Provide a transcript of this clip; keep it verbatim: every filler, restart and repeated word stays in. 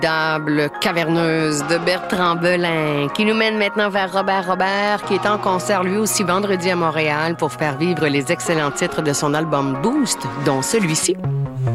Formidable caverneuse de Bertrand Belin, qui nous mène maintenant vers Robert Robert, qui est en concert lui aussi vendredi à Montréal pour faire vivre les excellents titres de son album Boost, dont celui-ci.